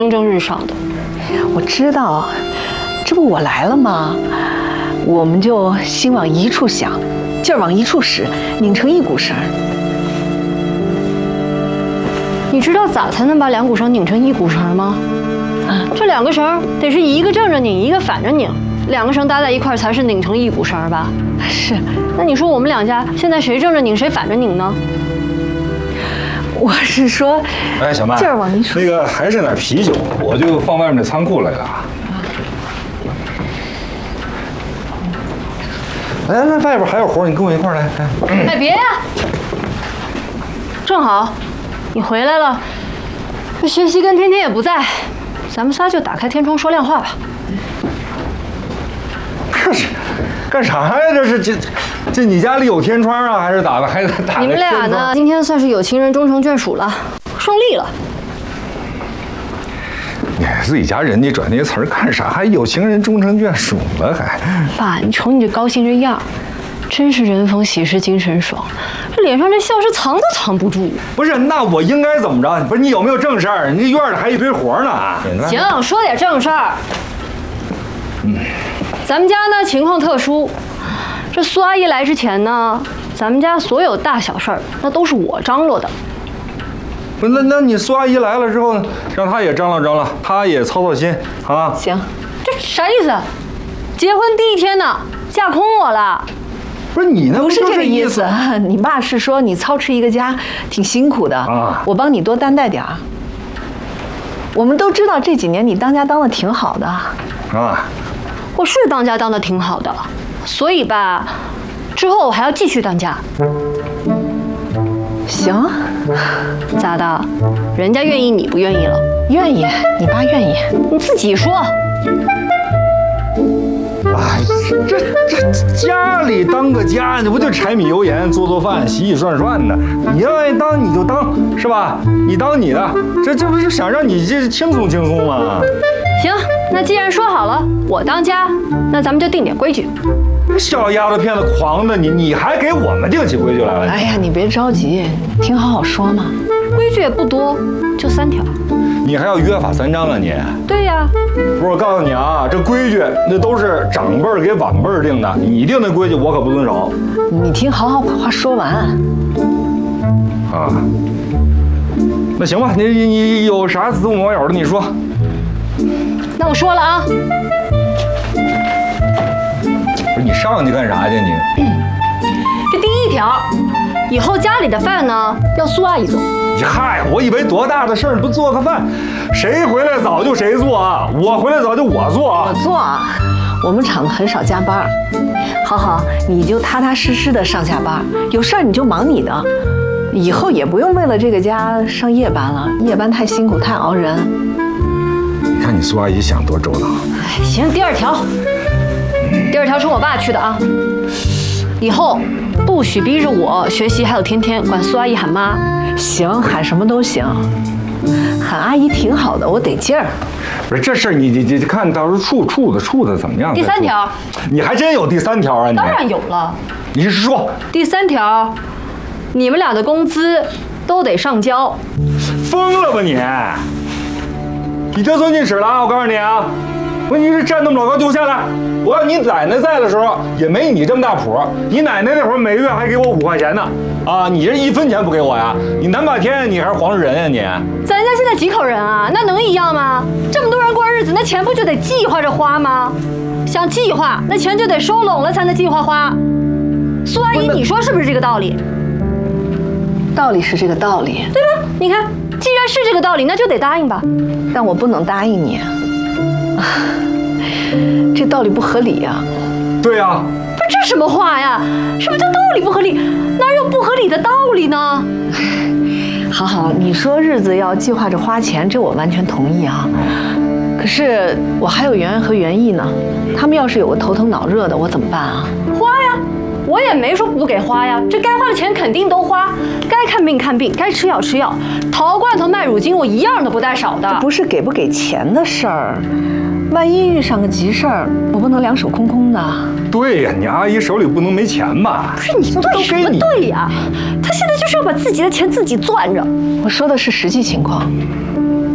蒸日上的。 我知道，这不我来了吗？我们就心往一处想，劲儿往一处使，拧成一股绳。 你知道咋才能把2股绳拧成1股绳吗？这2个绳得是一个正着拧，一个反着拧，2个绳搭在一块才是拧成1股绳吧？ 是。 那你说我们2家现在谁正着拧，谁反着拧呢？ 我是说， 哎，小曼， 劲儿往一处。 那个还剩点啤酒，我就放外面的仓库里了。来，那外边还有活，你跟我一块儿来。 哎，别呀！正好，你回来了，这学习跟天天也不在，咱们仨就打开天窗说亮话吧。 干啥呀？这你家里有天窗啊？还是打个你们俩呢？今天算是有情人终成眷属了，胜利了。 你自己家人，你转那些词儿干啥？还有情人终成眷属了还？ 爸，你瞅你这高兴这样，真是人逢喜事精神爽，这脸上这笑是藏都藏不住。 不是，那我应该怎么着？不是你有没有正事儿？你院里还一堆活呢。 行，说点正事儿。咱们家呢情况特殊，这苏阿姨来之前呢，咱们家所有大小事儿那都是我张罗的。 不是，那你苏阿姨来了之后，让她也张罗张罗，她也操操心啊。 行， 这啥意思？结婚第1天呢，架空我了？ 不是你那不是这个意思。你爸是说你操持一个家挺辛苦的啊，我帮你多担待点儿。我们都知道这几年你当家当的挺好的啊。 我是当家当的挺好的，所以吧，之后我还要继续当家。 行， 咋的？人家愿意，你不愿意了？ 愿意，你爸愿意， 你自己说。 哎，这家里当个家，你不就柴米油盐做饭、洗洗涮涮的？你要愿意当你就当，是吧？你当你的，这不是想让你这轻松轻松吗？ 行，那既然说好了，我当家，那咱们就定点规矩。 小丫头片子狂的，你还给我们定起规矩来了？ 哎呀，你别着急，听好好说嘛。 规矩也不多，就3条。 你还要约法3章啊你？ 对呀。 不是，我告诉你啊，这规矩那都是长辈儿给晚辈儿定的，你定的规矩我可不遵守。 你听好好把话说完。 啊，那行吧，你有啥子我咬的你说。 那我说了啊。 不是你上去干啥去你？ 这第1条，以后家里的饭呢要苏阿姨做。 嗨，我以为多大的事儿，不做个饭，谁回来早就谁做啊，我回来早就我做。 我做，我们厂子很少加班。好好，你就踏踏实实的上下班，有事儿你就忙你的，以后也不用为了这个家上夜班了，夜班太辛苦太熬人。 你看你苏阿姨想多周到。 行，第2条，第2条冲我爸去的啊，以后不许逼着我学习，还有天天管苏阿姨喊妈。 行，喊什么都行，喊阿姨挺好的，我得劲儿。 不是这事儿，你看到时候处的怎么样？ 第3条， 你还真有第3条啊？你当然有了。 你是说第3条，你们俩的工资都得上交。 疯了吧你？你得寸进尺了啊！我告诉你啊，你是站那么老高就下来。我要你奶奶在的时候也没你这么大谱，你奶奶那会儿每月还给我5块钱呢，啊，你这1分钱不给我呀？你南霸天你还是黄世仁呀你？ 咱家现在几口人啊？那能一样吗？这么多人过日子，那钱不就得计划着花吗？想计划，那钱就得收拢了才能计划花。苏阿姨，你说是不是这个道理？ 道理是这个道理， 对吧？你看，既然是这个道理，那就得答应吧。 但我不能答应你。这道理不合理呀。 对呀。 不是这什么话呀？什么叫道理不合理？哪有不合理的道理呢？ 好好，你说日子要计划着花钱，这我完全同意啊。可是我还有圆圆和袁毅呢，他们要是有个头疼脑热的，我怎么办啊？ 花呀，我也没说不给花呀，这该花的钱肯定都花，该看病看病，该吃药吃药，淘罐头卖乳精，我一样都不带少的。 这不是给不给钱的事儿，万一遇上个急事儿，我不能两手空空的。 对呀，你阿姨手里不能没钱吧？ 不是你对什么对呀？她现在就是要把自己的钱自己攥着。 我说的是实际情况。